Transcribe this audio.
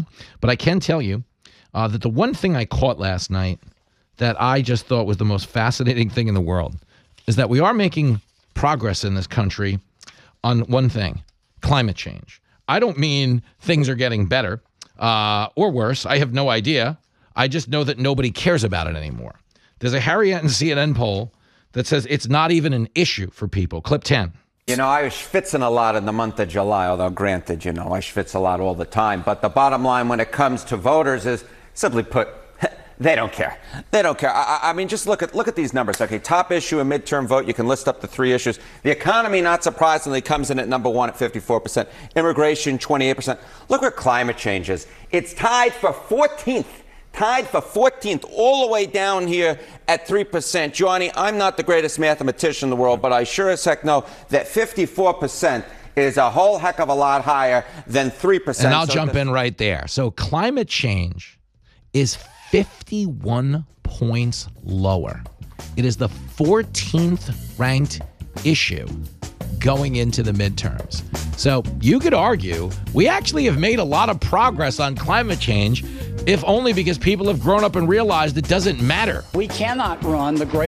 But I can tell you that the one thing I caught last night that I just thought was the most fascinating thing in the world is that we are making progress in this country on one thing, climate change. I don't mean things are getting better or worse. I have no idea. I just know that nobody cares about it anymore. There's a Harriet and CNN poll that says it's not even an issue for people. Clip 10. You know, I was schwitzing a lot in the month of July, although granted, you know, I schwitz a lot all the time. But the bottom line when it comes to voters is, simply put, they don't care. They don't care. I mean, just look at these numbers. Okay, top issue, a midterm vote. You can list up the 3 issues. The economy, not surprisingly, comes in at number 1 at 54%. Immigration, 28%. Look where climate change is. It's tied for 14th. Tied for 14th, all the way down here at 3%. Johnny, I'm not the greatest mathematician in the world, but I sure as heck know that 54% is a whole heck of a lot higher than 3%. And I'll jump in right there. So climate change is 51 points lower. It is the 14th ranked issue going into the midterms. So you could argue we actually have made a lot of progress on climate change, if only because people have grown up and realized it doesn't matter. We cannot run the great